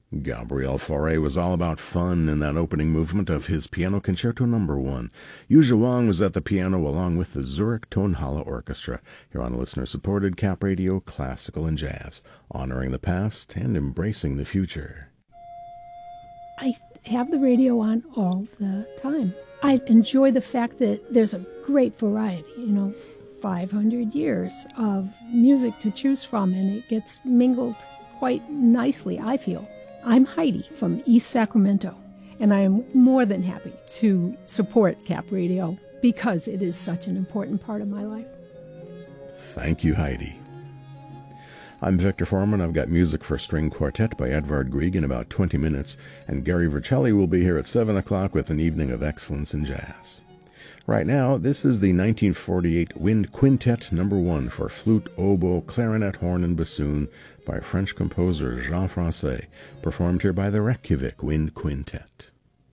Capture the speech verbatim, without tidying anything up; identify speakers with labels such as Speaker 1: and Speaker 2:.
Speaker 1: Gabriel Fauré was all about fun in that opening movement of his Piano Concerto Number One. Yuzha Wang was at the piano along with the Zurich Tonhalle Orchestra, here on listener-supported Cap Radio Classical and Jazz, honoring the past and embracing the future.
Speaker 2: I have the radio on all the time. I enjoy the fact that there's a great variety, you know, five hundred years of music to choose from, and it gets mingled quite nicely, I feel. I'm Heidi from East Sacramento, and I am more than happy to support Cap Radio because it is such an important part of my life.
Speaker 1: Thank you, Heidi. I'm Victor Foreman. I've got music for string quartet by Edvard Grieg in about twenty minutes, and Gary Vercelli will be here at seven o'clock with an evening of excellence in jazz. Right now, this is the nineteen forty-eight Wind Quintet Number One for flute, oboe, clarinet, horn, and bassoon by French composer Jean Francais, performed here by the Reykjavik Wind Quintet.